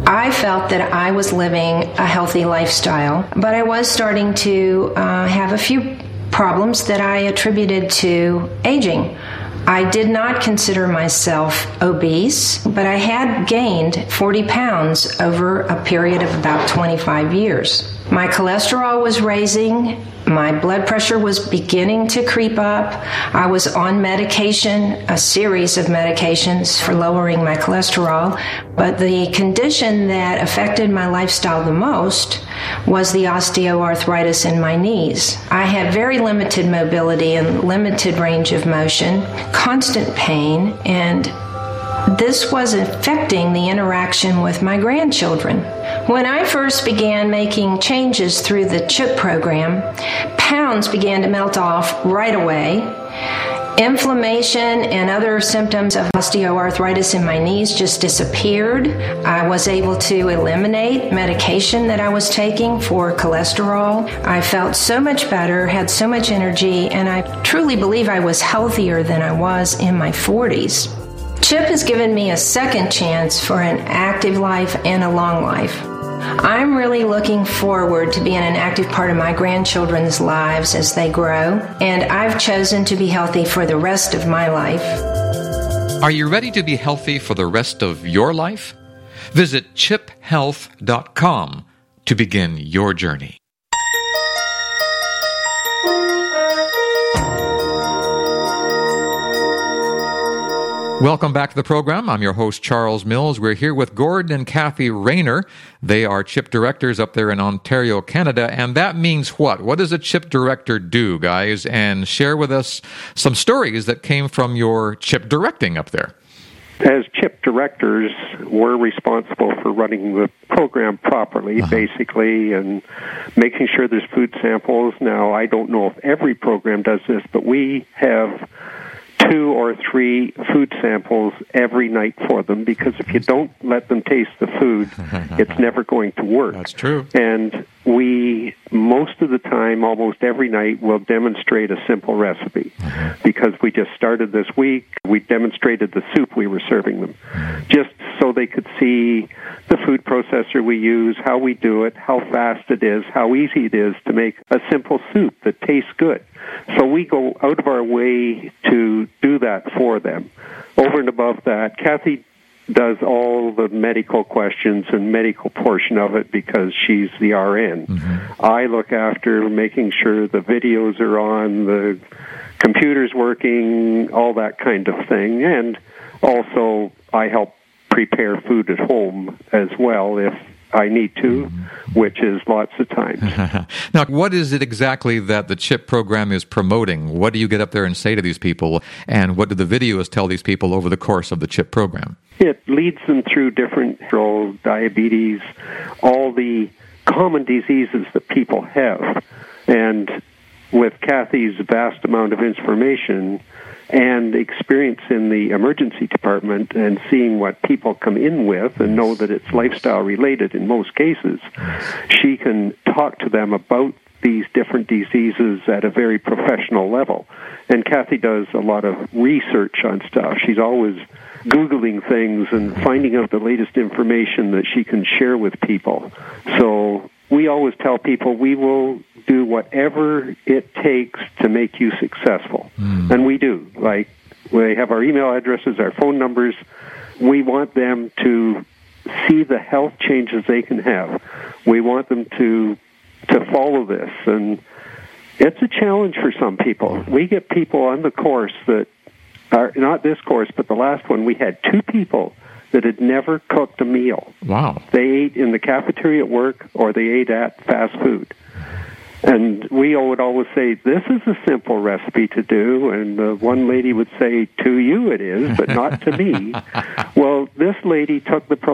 I felt that I was living a healthy lifestyle, but I was starting to have a few problems that I attributed to aging. I did not consider myself obese, but I had gained 40 pounds over a period of about 25 years. My cholesterol was raising. My blood pressure was beginning to creep up. I was on medication, a series of medications for lowering my cholesterol. But the condition that affected my lifestyle the most was the osteoarthritis in my knees. I had very limited mobility and limited range of motion, constant pain, and this was affecting the interaction with my grandchildren. When I first began making changes through the CHIP program, pounds began to melt off right away. Inflammation and other symptoms of osteoarthritis in my knees just disappeared. I was able to eliminate medication that I was taking for cholesterol. I felt so much better, had so much energy, and I truly believe I was healthier than I was in my 40s. CHIP has given me a second chance for an active life and a long life. I'm really looking forward to being an active part of my grandchildren's lives as they grow, and I've chosen to be healthy for the rest of my life. Are you ready to be healthy for the rest of your life? Visit chiphealth.com to begin your journey. Welcome back to the program. I'm your host, Charles Mills. We're here with Gordon and Kathy Rayner. They are CHIP directors up there in Ontario, Canada. And that means what? What does a CHIP director do, guys? And share with us some stories that came from your CHIP directing up there. As CHIP directors, we're responsible for running the program properly, basically, and making sure there's food samples. Now, I don't know if every program does this, but we have 2 or 3 food samples every night for them, because if you don't let them taste the food, it's never going to work. That's true. And we, most of the time, almost every night, will demonstrate a simple recipe. Because we just started this week, we demonstrated the soup we were serving them, just so they could see the food processor we use, how we do it, how fast it is, how easy it is to make a simple soup that tastes good. So we go out of our way to do that for them. Over and above that, Kathy does all the medical questions and medical portion of it because she's the RN. I look after making sure the videos are on, the computer's working, all that kind of thing. And also I help prepare food at home as well if I need to, which is lots of times. Now, what is it exactly that the CHIP program is promoting? What do you get up there and say to these people? And what do the videos tell these people over the course of the CHIP program? It leads them through different diabetes, all the common diseases that people have. And with Kathy's vast amount of information and experience in the emergency department and seeing what people come in with and know that it's lifestyle related in most cases, she can talk to them about these different diseases at a very professional level. And Kathy does a lot of research on stuff. She's always Googling things and finding out the latest information that she can share with people. So we always tell people we will do whatever it takes to make you successful. And we do. Like, we have our email addresses, our phone numbers. We want them to see the health changes they can have. We want them to follow this. And it's a challenge for some people. We get people on the course that are, not this course, but the last one, we had 2 people that had never cooked a meal. Wow. They ate in the cafeteria at work or they ate at fast food. And we would always say, this is a simple recipe to do. And one lady would say, to you it is, but not to me. Well, this lady took the